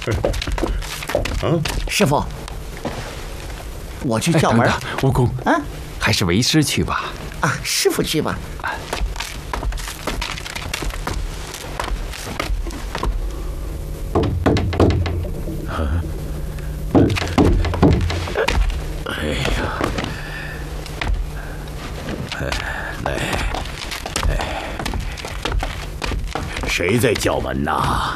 师傅，我去叫门。 蜈蚣，还是为师去吧。 啊，师傅去吧。 谁在叫门呐？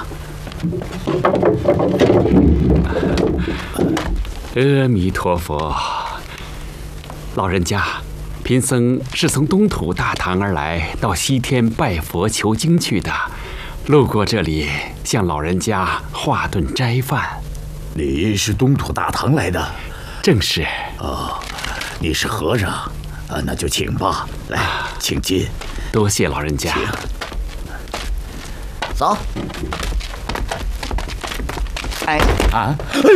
阿弥陀佛，老人家，贫僧是从东土大唐而来，到西天拜佛求经去的，路过这里，向老人家化顿斋饭。 你是东土大唐来的？ 正是。 哦，你是和尚啊？那就请吧，来，请进。 多谢老人家。 走。哎呀！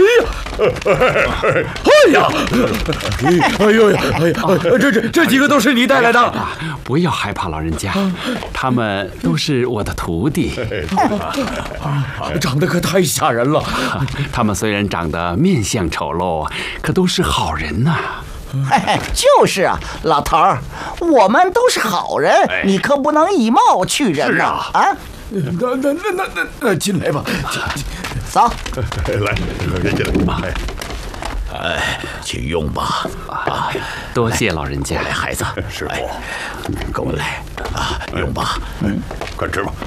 这几个都是你带来的？ 不要害怕，老人家，他们都是我的徒弟。 长得可太吓人了。 他们虽然长得面相丑陋，可都是好人呐。 就是啊，老头儿，我们都是好人，你可不能以貌取人呐！啊， 那进来吧， 走， 来，跟进来。请用吧。 多谢老人家。 来，孩子， 师傅， 跟我来啊，用吧。 快吃吧。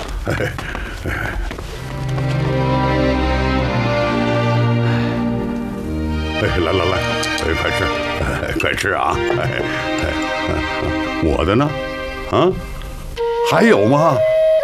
来，快吃，快吃啊！我的呢？啊，还有吗？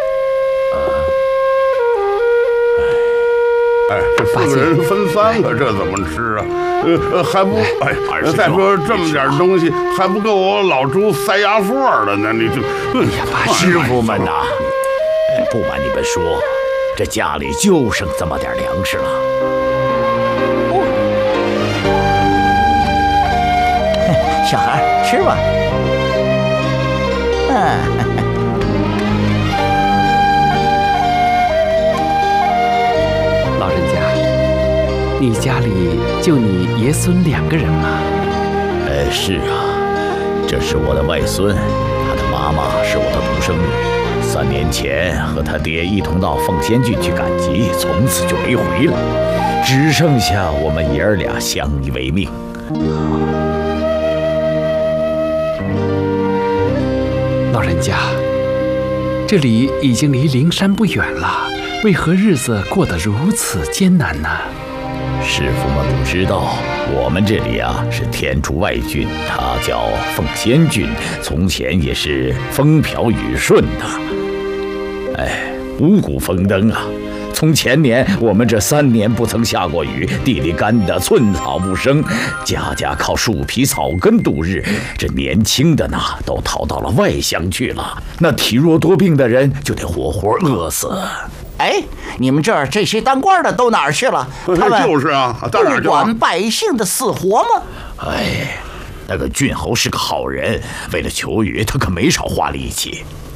这4个人分3个，这怎么吃啊？还不再说这么点东西，还不够我老猪塞牙缝的呢！你这， 师傅们呐，不瞒你们说，这家里就剩这么点粮食了。 小孩吃吧。 老人家，你家里就你爷孙2个人吗？ 是啊，这是我的外孙，他的妈妈是我的独生女，3年前和他爹一同到凤仙郡去赶集，从此就没回来，只剩下我们爷儿俩相依为命。 老人家，这里已经离灵山不远了，为何日子过得如此艰难呢？ 师傅们不知道，我们这里啊是天竺外郡，它叫凤仙郡，从前也是风调雨顺的。五谷丰登啊！从前年我们这3年不曾下过雨，地里干得寸草不生，家家靠树皮草根度日。这年轻的呢，都逃到了外乡去了，那体弱多病的人就得活活饿死。 你们这儿这些当官的都哪儿去了？他们就是啊， 不管百姓的死活吗？ 那个郡侯是个好人，为了求雨，他可没少花力气。